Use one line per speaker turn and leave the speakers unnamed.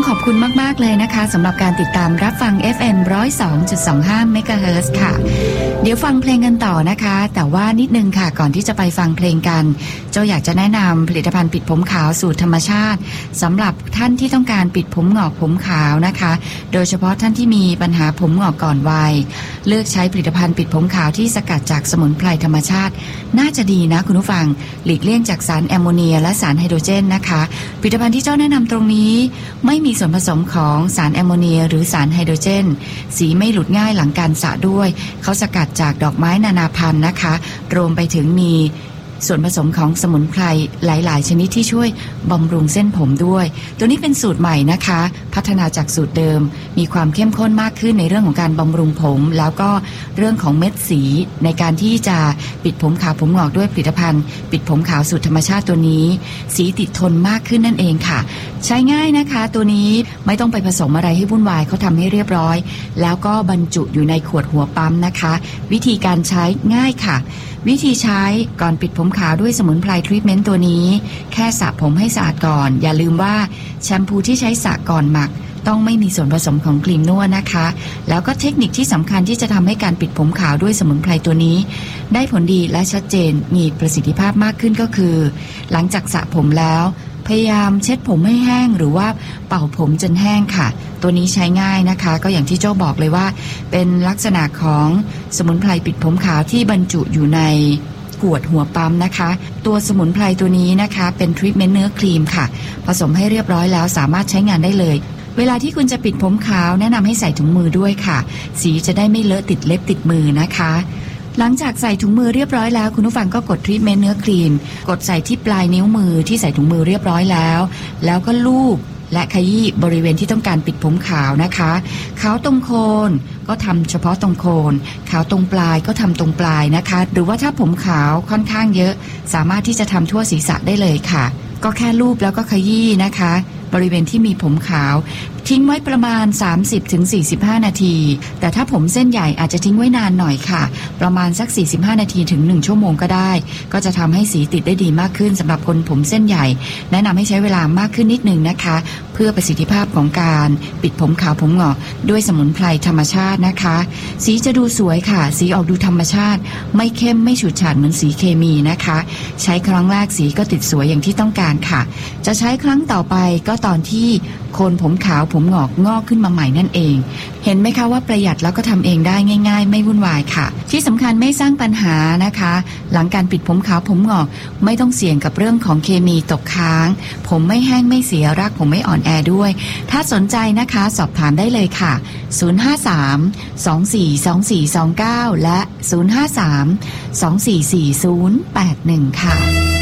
ขอบคุณมากๆเลยนะคะสำหรับการติดตามรับฟัง FM 102.25 เมกะเฮิรตซ์ค่ะเดี๋ยวฟังเพลงกันต่อนะคะแต่ว่านิดนึงค่ะก่อนที่จะไปฟังเพลงกันโจอยากจะแนะนำผลิตภัณฑ์ปิดผมขาวสูตรธรรมชาติสำหรับท่านที่ต้องการปิดผมงอกผมขาวนะคะโดยเฉพาะท่านที่มีปัญหาผมงอกก่อนวัยเลือกใช้ผลิตภัณฑ์ปิดผมขาวที่สกัดจากสมุนไพรธรรมชาติน่าจะดีนะคุณผู้ฟังหลีกเลี่ยงจากสารแอมโมเนียและสารไฮโดรเจนนะคะผลิตภัณฑ์ที่เจ้าแนะนำตรงนี้ไม่มีส่วนผสมของสารแอมโมเนียหรือสารไฮโดรเจนสีไม่หลุดง่ายหลังการสระด้วยเขาสกัดจากดอกไม้นานาพันธุ์นะคะรวมไปถึงมีส่วนผสมของสมุนไพรหลายๆชนิดที่ช่วยบำรุงเส้นผมด้วยตัวนี้เป็นสูตรใหม่นะคะพัฒนาจากสูตรเดิมมีความเข้มข้นมากขึ้นในเรื่องของการบำรุงผมแล้วก็เรื่องของเม็ดสีในการที่จะปิดผมขาวผมงอกด้วยผลิตภัณฑ์ปิดผมขาวสูตรธรรมชาติตัวนี้สีติดทนมากขึ้นนั่นเองค่ะใช้ง่ายนะคะตัวนี้ไม่ต้องไปผสมอะไรให้วุ่นวายเขาทำให้เรียบร้อยแล้วก็บรรจุอยู่ในขวดหัวปั๊มนะคะวิธีการใช้ง่ายค่ะวิธีใช้ก่อนปิดผมขาวด้วยสมุนไพรทรีทเมนต์ตัวนี้แค่สระผมให้สะอาดก่อนอย่าลืมว่าแชมพูที่ใช้สระก่อนหมักต้องไม่มีส่วนผสมของครีมนวดนะคะแล้วก็เทคนิคที่สำคัญที่จะทำให้การปิดผมขาวด้วยสมุนไพรตัวนี้ได้ผลดีและชัดเจนมีประสิทธิภาพมากขึ้นก็คือหลังจากสระผมแล้วพยายามเช็ดผมให้แห้งหรือว่าเป่าผมจนแห้งค่ะตัวนี้ใช้ง่ายนะคะก็อย่างที่โจ้บอกเลยว่าเป็นลักษณะของสมุนไพรปิดผมขาวที่บรรจุอยู่ในขวดหัวปั๊มนะคะตัวสมุนไพรตัวนี้นะคะเป็นทรีทเมนต์เนื้อครีมค่ะผสมให้เรียบร้อยแล้วสามารถใช้งานได้เลยเวลาที่คุณจะปิดผมขาวแนะนำให้ใส่ถุงมือด้วยค่ะสีจะได้ไม่เลอะติดเล็บติดมือนะคะหลังจากใส่ถุงมือเรียบร้อยแล้วคุณผู้ฟังก็กดทรีทเมนต์เนื้อครีมกดใส่ที่ปลายนิ้วมือที่ใส่ถุงมือเรียบร้อยแล้วก็ลูบและขยี้บริเวณที่ต้องการปิดผมขาวนะคะขาวตรงโคนก็ทำเฉพาะตรงโคนขาวตรงปลายก็ทำตรงปลายนะคะหรือว่าถ้าผมขาวค่อนข้างเยอะสามารถที่จะทำทั่วศีรษะได้เลยค่ะก็แค่ลูบแล้วก็ขยี้นะคะบริเวณที่มีผมขาวทิ้งไว้ประมาณ 30-45 นาทีแต่ถ้าผมเส้นใหญ่อาจจะทิ้งไว้นานหน่อยค่ะประมาณสัก45นาทีถึง1ชั่วโมงก็ได้ก็จะทำให้สีติดได้ดีมากขึ้นสำหรับคนผมเส้นใหญ่แนะนำให้ใช้เวลามากขึ้นนิดนึงนะคะเพื่อประสิทธิภาพของการปิดผมขาวผมงอกด้วยสมุนไพรธรรมชาตินะคะสีจะดูสวยค่ะสีออกดูธรรมชาติไม่เข้มไม่ฉูดฉาดเหมือนสีเคมีนะคะใช้ครั้งแรกสีก็ติดสวยอย่างที่ต้องการค่ะจะใช้ครั้งต่อไปก็ตอนที่โคนผมขาวผมงอกขึ้นมาใหม่นั่นเองเห็นไหมคะว่าประหยัดแล้วก็ทำเองได้ง่ายๆไม่วุ่นวายค่ะที่สำคัญไม่สร้างปัญหานะคะหลังการปิดผมขาวผมงอกไม่ต้องเสี่ยงกับเรื่องของเคมีตกค้างผมไม่แห้งไม่เสียรากผมไม่อ่อนแอด้วยถ้าสนใจนะคะสอบถามได้เลยค่ะ053-242429และ053-244081ค่ะ